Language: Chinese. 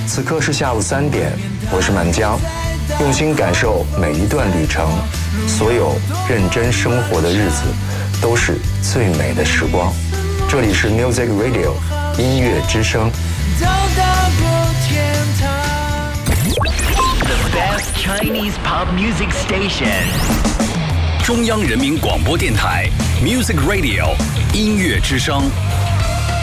此刻是下午3点，我是满江，用心感受每一段旅程，所有认真生活的日子都是最美的时光。这里是 Music Radio 音乐之声。 到达过天堂。 The best Chinese pop music station. 中央人民广播电台 Music Radio 音乐之声。